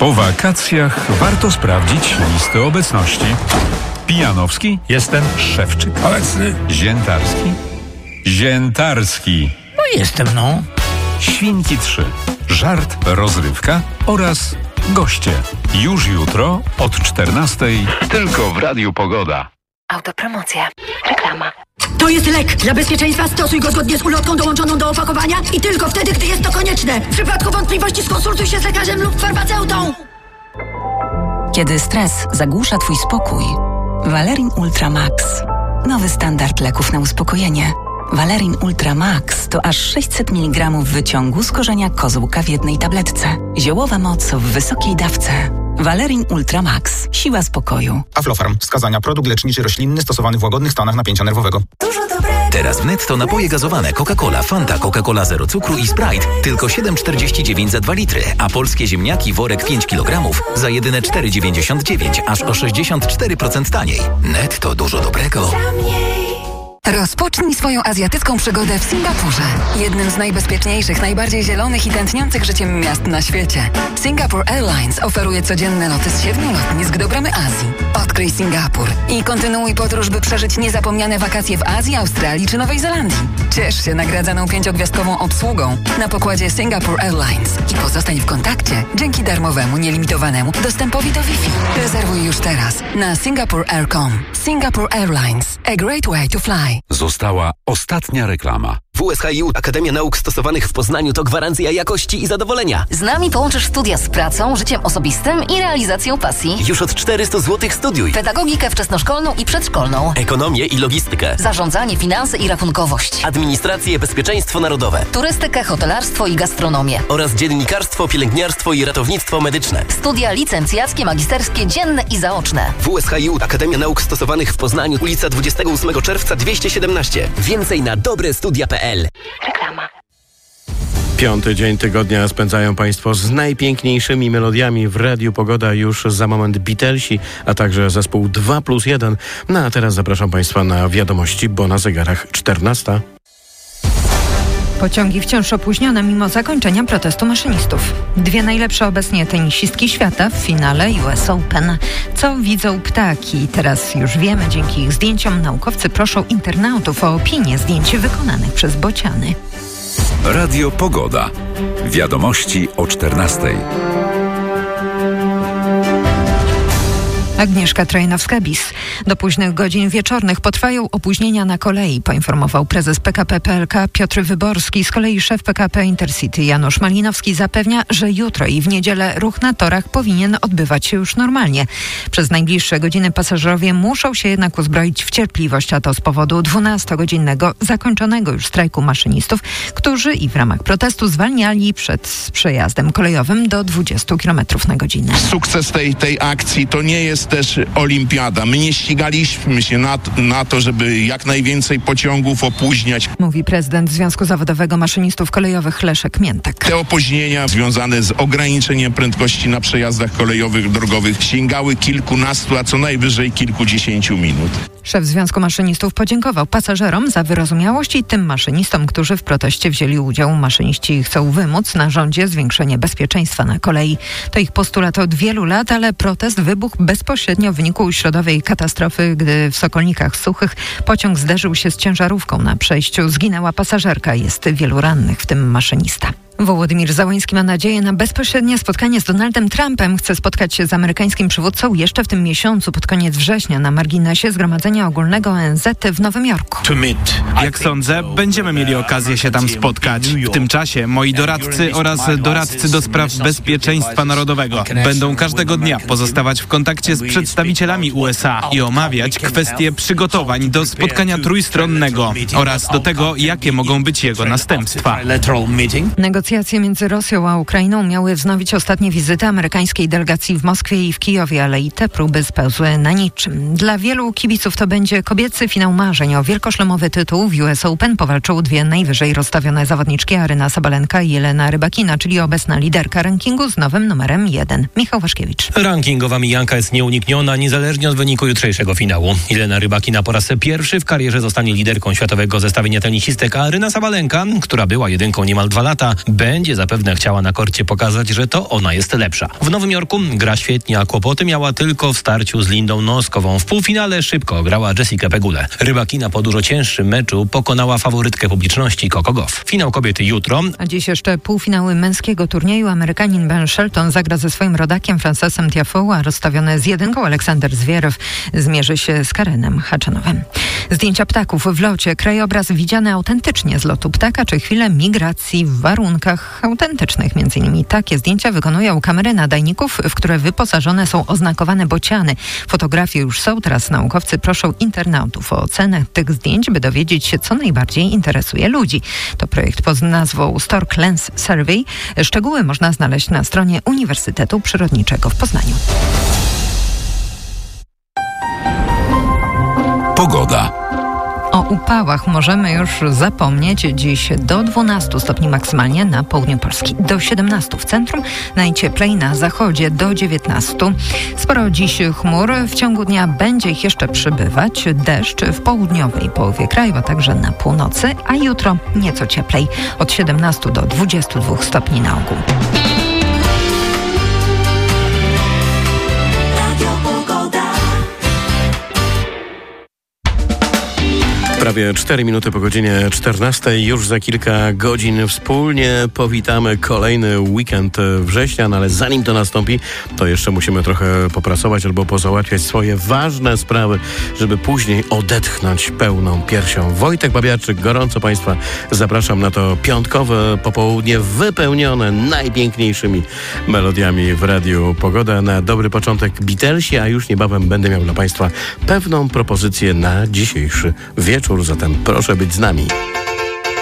Po wakacjach warto sprawdzić listę obecności. Pijanowski? Jestem. Szewczyk? Obecny. Ziętarski? Ziętarski. No jestem, no. Świnki 3. Żart, rozrywka oraz goście. Już jutro od 14:00 tylko w Radiu Pogoda. Autopromocja. Reklama. To jest lek. Dla bezpieczeństwa stosuj go zgodnie z ulotką dołączoną do opakowania i tylko wtedy, gdy jest to konieczne. W przypadku wątpliwości skonsultuj się z lekarzem lub farmaceutą. Kiedy stres zagłusza Twój spokój, Valerin Ultra Max. Nowy standard leków na uspokojenie. Valerin Ultra Max to aż 600 mg wyciągu z korzenia kozłka w jednej tabletce. Ziołowa moc w wysokiej dawce. Valerin Ultra Max. Siła spokoju. Aflofarm. Wskazania. Produkt leczniczy roślinny stosowany w łagodnych stanach napięcia nerwowego. Teraz w Netto napoje gazowane Coca-Cola, Fanta, Coca-Cola zero cukru i Sprite tylko 7,49 za 2 litry, a polskie ziemniaki worek 5 kg za jedyne 4,99, aż o 64% taniej. Netto, dużo dobrego. Rozpocznij swoją azjatycką przygodę w Singapurze. Jednym z najbezpieczniejszych, najbardziej zielonych i tętniących życiem miast na świecie. Singapore Airlines oferuje codzienne loty z 7 lotnisk do bramy Azji. Odkryj Singapur i kontynuuj podróż, by przeżyć niezapomniane wakacje w Azji, Australii czy Nowej Zelandii. Ciesz się nagradzaną 5-gwiazdkową obsługą na pokładzie Singapore Airlines i pozostań w kontakcie dzięki darmowemu, nielimitowanemu dostępowi do Wi-Fi. Rezerwuj już teraz na singaporeair.com. Singapore Airlines. A great way to fly. Została ostatnia reklama. WSHiU Akademia Nauk Stosowanych w Poznaniu to gwarancja jakości i zadowolenia. Z nami połączysz studia z pracą, życiem osobistym i realizacją pasji. Już od 400 zł studiuj. Pedagogikę wczesnoszkolną i przedszkolną. Ekonomię i logistykę. Zarządzanie, finanse i rachunkowość. Administrację, bezpieczeństwo narodowe. Turystykę, hotelarstwo i gastronomię. Oraz dziennikarstwo, pielęgniarstwo i ratownictwo medyczne. Studia licencjackie, magisterskie, dzienne i zaoczne. WSHiU Akademia Nauk Stosowanych w Poznaniu, ulica 28 czerwca 217. Więcej na dobrestudia.pl. Reklama. 5. dzień tygodnia spędzają Państwo z najpiękniejszymi melodiami w Radiu Pogoda. Już za moment Beatlesi, a także zespół 2+1. No a teraz zapraszam Państwa na wiadomości, bo na zegarach 14. Pociągi wciąż opóźnione mimo zakończenia protestu maszynistów. 2 najlepsze obecnie tenisistki świata w finale US Open. Co widzą ptaki? Teraz już wiemy. Dzięki ich zdjęciom naukowcy proszą internautów o opinię zdjęć wykonanych przez bociany. Radio Pogoda. Wiadomości o 14:00. Agnieszka Trajnowska-Bis. Do późnych godzin wieczornych potrwają opóźnienia na kolei, poinformował prezes PKP PLK Piotr Wyborski. Z kolei szef PKP Intercity Janusz Malinowski zapewnia, że jutro i w niedzielę ruch na torach powinien odbywać się już normalnie. Przez najbliższe godziny pasażerowie muszą się jednak uzbroić w cierpliwość, a to z powodu 12-godzinnego zakończonego już strajku maszynistów, którzy i w ramach protestu zwalniali przed przejazdem kolejowym do 20 km na godzinę. Sukces tej akcji to nie jest też olimpiada. My nie ścigaliśmy się na to, żeby jak najwięcej pociągów opóźniać. Mówi prezydent Związku Zawodowego Maszynistów Kolejowych Leszek Miętek. Te opóźnienia związane z ograniczeniem prędkości na przejazdach kolejowych, drogowych sięgały kilkunastu, a co najwyżej kilkudziesięciu minut. Szef Związku Maszynistów podziękował pasażerom za wyrozumiałość i tym maszynistom, którzy w proteście wzięli udział. Maszyniści chcą wymóc na rządzie zwiększenie bezpieczeństwa na kolei. To ich postulat od wielu lat, ale protest wybuchł bezpośrednio w wyniku środowej katastrofy, gdy w Sokolnikach Suchych pociąg zderzył się z ciężarówką na przejściu. Zginęła pasażerka, jest wielu rannych, w tym maszynista. Wołodymir Załański ma nadzieję na bezpośrednie spotkanie z Donaldem Trumpem. Chce spotkać się z amerykańskim przywódcą jeszcze w tym miesiącu, pod koniec września, na marginesie Zgromadzenia Ogólnego ONZ w Nowym Jorku. Jak sądzę, będziemy mieli okazję się tam spotkać. W tym czasie moi doradcy oraz doradcy do spraw bezpieczeństwa narodowego będą każdego dnia pozostawać w kontakcie z przedstawicielami USA i omawiać kwestie przygotowań do spotkania trójstronnego oraz do tego, jakie mogą być jego następstwa. Negocjacje między Rosją a Ukrainą miały wznowić ostatnie wizyty amerykańskiej delegacji w Moskwie i w Kijowie, ale i te próby spełzły na niczym. Dla wielu kibiców to będzie kobiecy finał marzeń. O wielkoszlemowy tytuł w US Open powalczą 2 najwyżej rozstawione zawodniczki, Aryna Sabalenka i Jelena Rybakina, czyli obecna liderka rankingu z nowym numerem 1. Michał Waszkiewicz. Rankingowa mijanka jest nieunikniona, niezależnie od wyniku jutrzejszego finału. Jelena Rybakina po raz pierwszy w karierze zostanie liderką światowego zestawienia tenisistek, a Aryna Sabalenka, która była jedynką niemal 2 lata, będzie zapewne chciała na korcie pokazać, że to ona jest lepsza. W Nowym Jorku gra świetnie, a kłopoty miała tylko w starciu z Lindą Noskową. W półfinale szybko grała Jessica Pegule. Rybakina po dużo cięższym meczu pokonała faworytkę publiczności Coco Gauff. Finał kobiety jutro. A dziś jeszcze półfinały męskiego turnieju. Amerykanin Ben Shelton zagra ze swoim rodakiem Francesem Tiafoe, a rozstawiony z jedynką Aleksander Zwierew zmierzy się z Karenem Haczanowem. Zdjęcia ptaków w locie. Krajobraz widziany autentycznie z lotu ptaka, czy chwilę migracji w warunkach autentycznych. Między innymi takie zdjęcia wykonują kamery nadajników, w które wyposażone są oznakowane bociany. Fotografie już są, teraz naukowcy proszą internautów o ocenę tych zdjęć, by dowiedzieć się, co najbardziej interesuje ludzi. To projekt pod nazwą Stork Lens Survey. Szczegóły można znaleźć na stronie Uniwersytetu Przyrodniczego w Poznaniu. Pogoda. O upałach możemy już zapomnieć. Dziś do 12 stopni maksymalnie na południu Polski, do 17 w centrum, najcieplej na zachodzie do 19. Sporo dziś chmur, w ciągu dnia będzie ich jeszcze przybywać. Deszcz w południowej połowie kraju, a także na północy, a jutro nieco cieplej, od 17 do 22 stopni na ogół. Prawie 4 minuty po godzinie 14. Już za kilka godzin wspólnie powitamy kolejny weekend września, no ale zanim to nastąpi, to jeszcze musimy trochę popracować albo pozałatwiać swoje ważne sprawy, żeby później odetchnąć pełną piersią. Wojtek Babiarczyk, gorąco Państwa zapraszam na to piątkowe popołudnie wypełnione najpiękniejszymi melodiami w Radiu Pogoda. Na dobry początek Beatlesi, a już niebawem będę miał dla Państwa pewną propozycję na dzisiejszy wieczór. Zatem proszę być z nami.